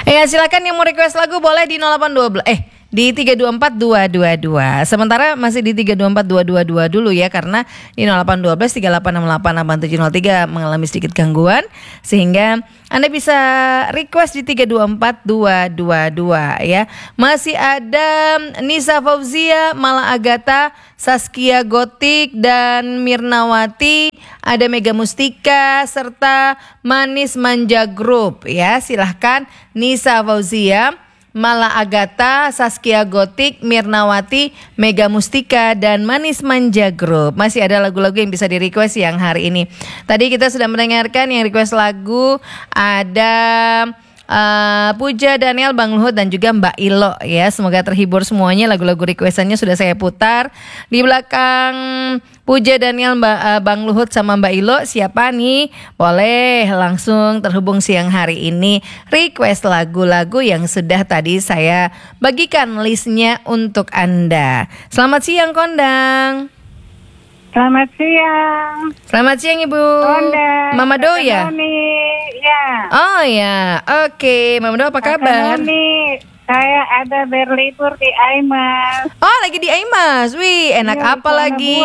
Ya silakan yang mau request lagu boleh di 0812 di 324222. Sementara masih di 324222 dulu ya, karena di 0812 3868 8703 mengalami sedikit gangguan sehingga Anda bisa request di 324222 ya. Masih ada Nisa Fauzia, Mala Agatha, Saskia Gotik dan Mirnawati, ada Mega Mustika serta Manis Manja Group ya. Silahkan Nisa Fauzia, Mala Agatha, Saskia Gotik, Mirnawati, Mega Mustika, dan Manis Manja Group. Masih ada lagu-lagu yang bisa di-request yang hari ini. Tadi kita sudah mendengarkan yang request lagu, ada Puja, Daniel, Bang Luhut, dan juga Mbak Ilo ya. Semoga terhibur semuanya. Lagu-lagu requestannya sudah saya putar. Di belakang Puja, Daniel, Bang Luhut sama Mbak Ilo, siapa nih? Boleh langsung terhubung siang hari ini. Request lagu-lagu yang sudah tadi saya bagikan listnya untuk Anda. Selamat siang Kondang. Selamat siang. Selamat siang Ibu. Kondang. Mama Do ya? Ya. Oh ya, oke. Mama Do apa kabar? Noni, saya ada berlibur di Aimas. Oh, lagi di Aimas. Wih, enak Ya, apa lagi?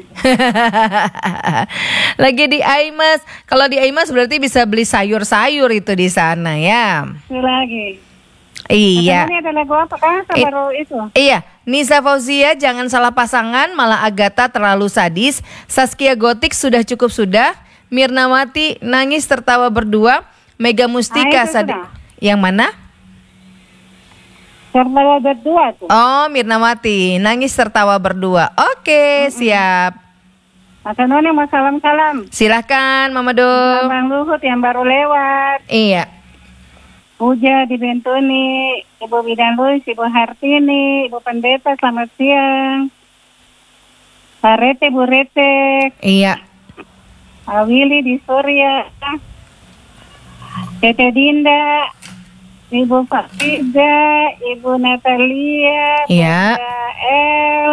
Lagi di Aimas. Kalau di Aimas berarti bisa beli sayur-sayur itu di sana ya. Itu lagi. Iya. Ini ada lagu apa kan? Baru itu. Iya, Nisa Fauzia Jangan Salah Pasangan, Mala Agatha Terlalu Sadis, Saskia Gotik Sudah Cukup Sudah, Mirnawati Nangis Tertawa Berdua, Mega Mustika Yang mana? Tertawa Berdua tuh. Oh, Mirnawati Nangis Tertawa Berdua. Oke, siap. Maka Noni mau salam-salam. Silahkan Mama Do. Bang Luhut yang baru lewat. Iya. Puja di Bentuni, Ibu Bidan Luis, Ibu Hartini, Ibu Pendeta, selamat siang. Pak Rete, Bu Rete. Iya. Pak Willy di Surya. Tete Dinda, Ibu Fakida, Ibu Natalia, Iya. Pak El,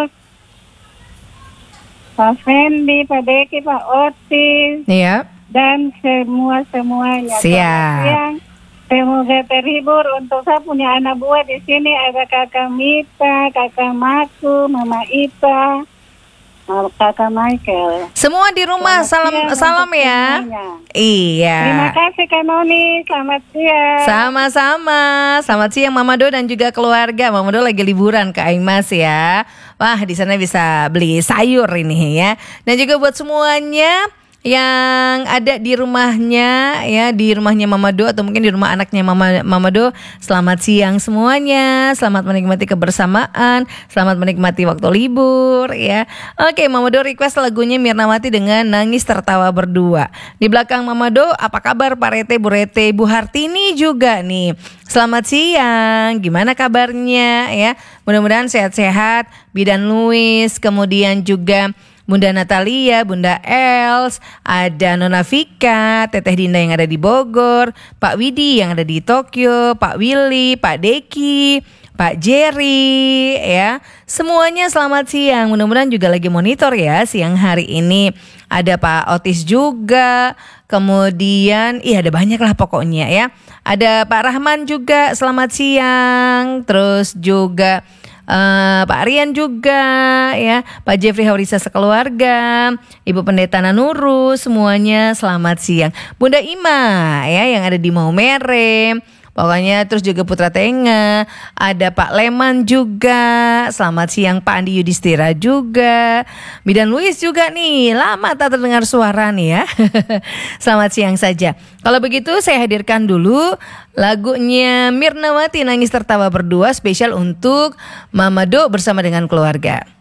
Pak Fendi, Pak Deki, Pak Otis, Iya. dan semuanya. Siap. Semoga terhibur. Untuk saya punya anak buah di sini ada Kakak Mita, Kakak Maku, Mama Ita, Kakak Michael. Semua di rumah salam ya. Semuanya. Iya. Terima kasih Kak Noni. Selamat siang. Sama-sama. Selamat siang Mama Do dan juga keluarga. Mama Do lagi liburan ke Aimas ya. Wah, di sana bisa beli sayur ini ya. Dan juga buat semuanya yang ada di rumahnya ya, di rumahnya Mama Do atau mungkin di rumah anaknya Mama Do, selamat siang semuanya, selamat menikmati kebersamaan, selamat menikmati waktu libur ya. Oke, Mama Do request lagunya Mirnawati dengan Nangis Tertawa Berdua. Di belakang Mama Do, apa kabar Pak Rete, Bu Rete, Bu Hartini juga nih. Selamat siang, gimana kabarnya ya? Mudah-mudahan sehat-sehat. Bidan Luis, kemudian juga Bunda Natalia, Bunda Els, ada Nona Vika, Teteh Dinda yang ada di Bogor, Pak Widi yang ada di Tokyo, Pak Willy, Pak Deki, Pak Jerry ya. Semuanya selamat siang. Mudah-mudahan juga lagi monitor ya siang hari ini. Ada Pak Otis juga. Kemudian ada banyak lah pokoknya ya. Ada Pak Rahman juga selamat siang. Terus juga Pak Rian juga ya, Pak Jeffrey Haurisa sekeluarga, Ibu Pendeta Nanuru, semuanya selamat siang. Bunda Ima ya yang ada di Maumere. Pokoknya terus juga Putra Tenga, ada Pak Leman juga, selamat siang Pak Andi Yudhistira juga, Bidan Luis juga nih, lama tak terdengar suara nih ya. Selamat siang saja. Kalau begitu saya hadirkan dulu lagunya Mirnawati Nangis Tertawa Berdua spesial untuk Mama Do bersama dengan keluarga.